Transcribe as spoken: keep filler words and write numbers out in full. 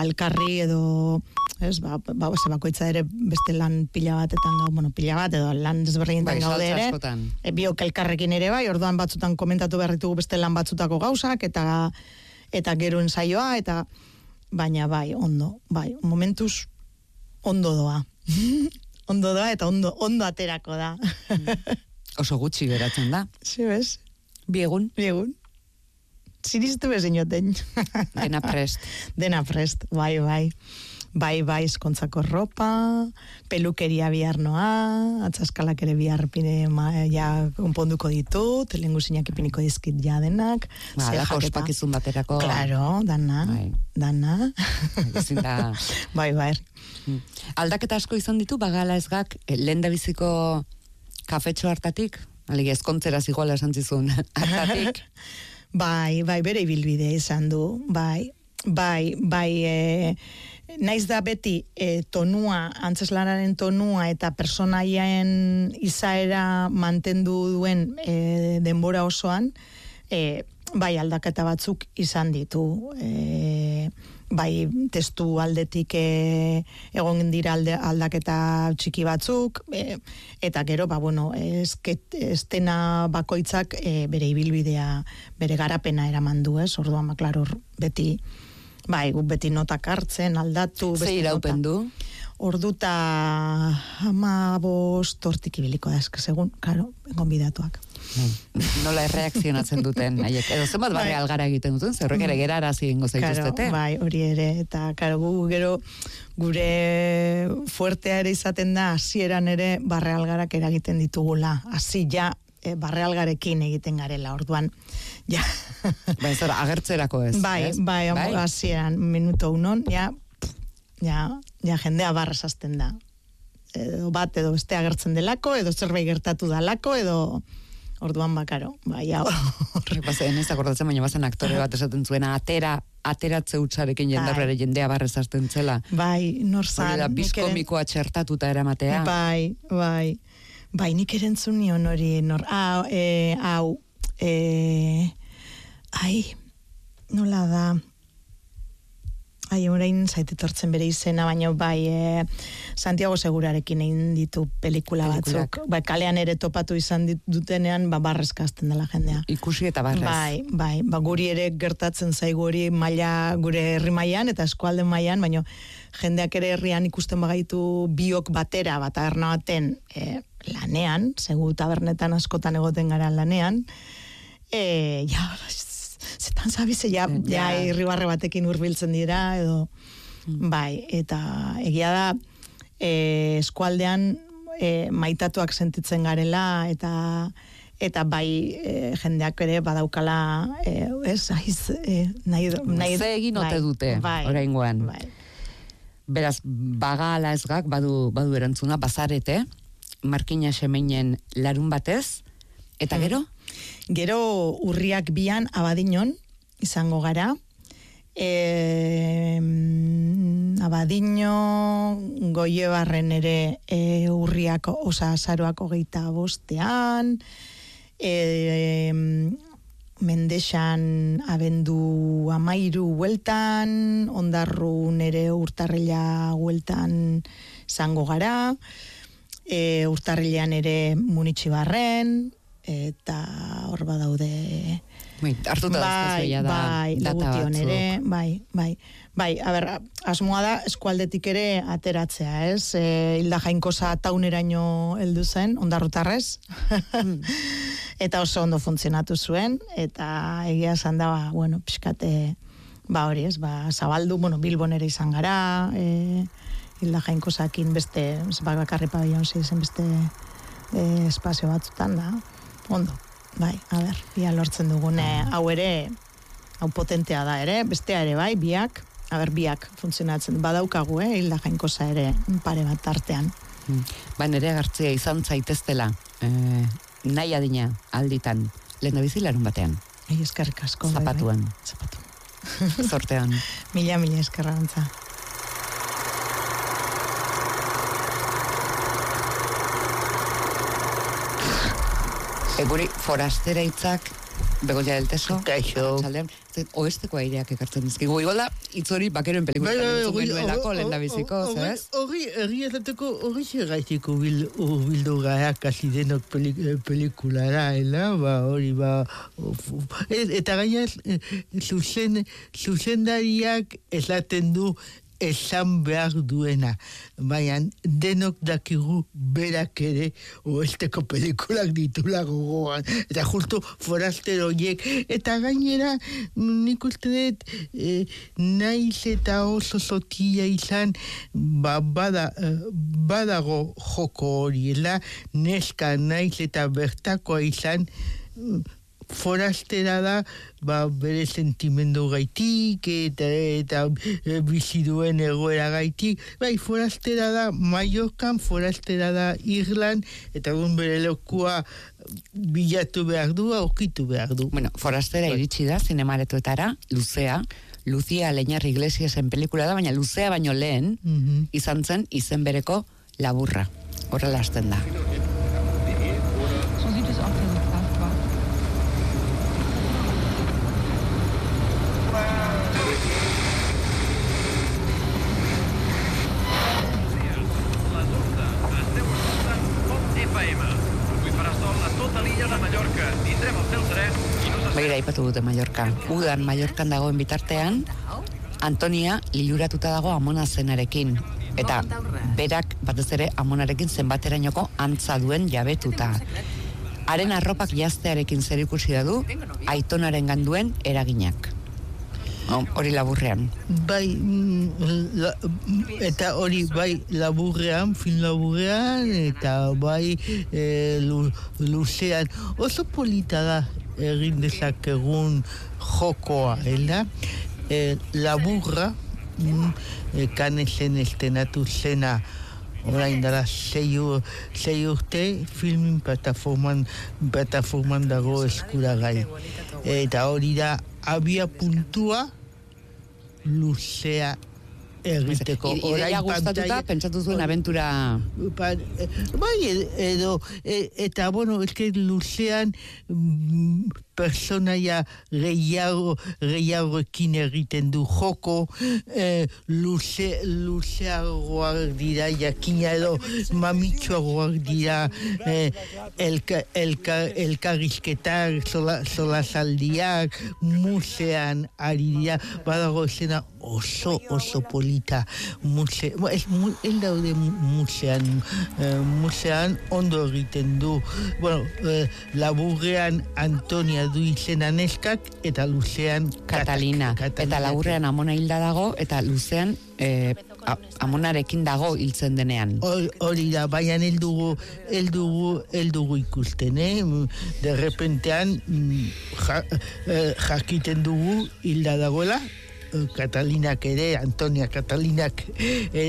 elkarri edo ez, ba, ba, ze bakoitza ere beste lan pila batetan gau, bueno, pila bat edo lan desberdinetan bai, gaude ere, e, biok elkarrekin ere bai, orduan batzutan komentatu berritugu beste lan batzutako gauzak, eta eta gero ensaioa, eta baina bai, ondo, bai, momentuz ondo doa. Ondo doa eta ondo, ondo aterako da. Oso gutxi geratzen da. Si, bez? Biegun? Biegun. Ziristu bezinoten. Dena prest. Dena prest, bai, bai. Bai, bai, eskontzako ropa, pelukeria bihar noa, atzaskalak ere bihar pine ma, ja konponduko ditut, telengu zinak ipiniko dizkit ja denak. Ba, alako ospakizun baterako. Claro, dana, bai. dana. Da... bai, bai. Aldaketa asko izan ditu, bagala ezgak, lehen da biziko kafetxo hartatik, alegi ezkontzera ziguala esan zizun, hartatik. Bai, bai, bere ibilbide izan du, bai, bai, bai, e, naiz da beti e, tonua, antzeslanaren tonua eta personaien izaera mantendu duen e, denbora osoan, e, bai aldaketa batzuk izan ditu, e, bai testu aldetik e, egon dira alde, aldaketa txiki batzuk, e, eta gero, ba, bueno, esket, estena bakoitzak e, bere ibilbidea, bere garapena eraman du, ez, orduan, klaro, beti, bai, guk beti notak hartzen, aldatu. Ze iraupen du? Orduta ama bost hortik ibiliko da, eske, segun, karo, gonbidatuak. Nola erreakzionatzen duten, haiek. Edo zenbat barri bai. Algara egiten duten, zerrek ere gera arazi ingo zaituztete. Bai, hori ere, eta karo, gu gero gure fuertea ere izaten da, hasieran ere barre algarak eragiten ditugula, hasi ja, e, barre algarekin egiten garela, orduan, ja. Bai, ez agertzerako ez. Bai, ez? bai, bai. Hasieran, minuto unon, ja, ja, ja jendea barra zazten da. Edo bat, edo beste agertzen delako, edo zerbait gertatu dalako, edo... Orduan bakaro, bai, hau. Bazen, ez akordatzen, baina bazen aktore bat esaten zuena, atera, ateratze utxarekin jendarrere jendea barrez hasten zela. Bai, norzan. Hori da, bizkomikoa txertatuta eramatea. Bai, bai. Bai, nik erentzun nion hori, nor, hau, e, hau, e, ai, nola da, ai, orain zaitetortzen bere izena, baina bai, e, Santiago Segurarekin egin ditu pelikula batzuk. Bai, kalean ere topatu izan dutenean, ba, barrezkazten dela jendea. Ikusi eta barrez. Bai, bai, ba, guri ere gertatzen zaigu hori maila, gure herri mailan eta eskualde mailan, baina jendeak ere herrian ikusten bagaitu biok batera, bat agerna baten e, lanean, segu tabernetan askotan egoten gara lanean, e, ja, zetan zabize, ja, ja, ja irribarre batekin hurbiltzen dira, edo, mm. bai, eta egia da, e, eskualdean e, maitatuak sentitzen garela, eta eta bai e, jendeak ere badaukala, e, ez, aiz, e, nahi, nahi, ze egin ote dute, bai, oraingoan. Bai. Beraz, bagala ezgak, badu, badu erantzuna, bazarete, Markina Xemeinen larun batez, eta gero? Gero urriak bian Abadiñon izango gara. E, Abadiño Goiebarren ere e, urriak osa azaroak hogeita bostean, e, Mendexan abendu amairu hueltan, Ondarrun ere urtarrila hueltan zango gara, e, urtarrilean ere Munitxibarren, eta hor badaude bai, hartuta bai, da bai, data batzuk. Ere, bai, bai. Bai, a ber, asmoa da eskualdetik ere ateratzea, ez? E, Hilda Jainkosa tauneraino heldu zen, Ondarrutarrez. Mm. Eta oso ondo funtzionatu zuen, eta egia esan da, ba, bueno, pixkate, ba hori, ez, ba, zabaldu, bueno, Bilbon ere izan gara, e, Hilda Jainkosakin beste, bakarri pabellon ziren beste e, espazio batzutan da. Ondo, bai, a ber, bia lortzen dugune, hau ere, hau potentea da ere, bestea ere bai, biak, a ber, biak funtzionatzen, badaukagu, eh, Hilda Jainkosa ere, pare bat artean. Hmm. Ba, nire agartzea izan zaiteztela, eh, nahi adina alditan, lehen da bizi larun batean. Ei, eskerrik asko. Zapatuan. Bai, bai. Zapatuan. Sortean. Mila, mila eskerrantza. Eguri, forastera hitzak Begoña del Teso. Kaixo. Oesteko aireak ekartzen dizkigu. Igual da, itzorik bakeroen pelikuletan entzun genuelako lenda biziko, zez? Horri, herri ezateko, horri zergaitiko bildu gara kasi denok pelikulara, ba, hori, ba, eta gaina zuzendariak esaten du esan behar duena, baina denok dakigu berak ere oesteko pelikulak ditula gogoan, eta justu forastero horiek, eta gainera nik uste dut eh, naiz eta oso zotia izan, ba, bada, badago joko horiela, neska naiz eta bertakoa izan, forastera da, ba, bere sentimendu gaitik, eta, eta bizi duen egoera gaitik, bai, forastera da Mallorcan, forastera da Irlan, eta egun bere lekua bilatu behar du, aurkitu behar du. Bueno, forastera iritsi da, zinemaretoetara, luzea, Lucia Leñar Iglesiasen pelikula da, baina luzea baino lehen, mm-hmm. izan zen izen bereko Laburra. Horrela hasten da. Begira, ipatu dute Mallorca. Udan Mallorcan dagoen bitartean, Antonia liluratuta dago Amona zenarekin. Eta berak batez ere Amonarekin zenbaterainoko antza duen jabetuta. Haren arropak jaztearekin zerikusi da du, Aitonaren ganduen eraginak. Hori Laburrean. Bai, la, eta hori bai Laburrean, film Laburrean, eta bai e, lu, luzean. Oso polita da egin dezakegun jokoa, ela? E, Laburra, mm, e, Canesen estenatu zena orain dara sei urte filmin plataforman, plataforman dago eskuragai. Eta hori da abia puntua luzea egiteko. Ideia gustatuta, pentsatu zuen abentura... Bai, edo, eta, bueno, eske luzean personaia gehiago, gehiagoekin egiten du joko, eh, luze, luzeagoak dira, jakina edo mamitsuagoak dira, eh, elka, elka, elkarrizketak, sola, solazaldiak, musean ari dira, badago esena oso, oso polita, muse, ez, el daude musean, eh, musean ondo egiten du, bueno, eh, Laburrean Antonia du izena neskak, eta luzean Catalina. Catalina. Eta Laburrean Amona hilda dago, eta luzean eh, Amonarekin dago hiltzen denean. Hori da, baina eldugu, eldugu, eldugu ikusten, eh? De repentean ja, eh, jakiten dugu hilda dagoela, Katalinak ere, Antonia Katalinak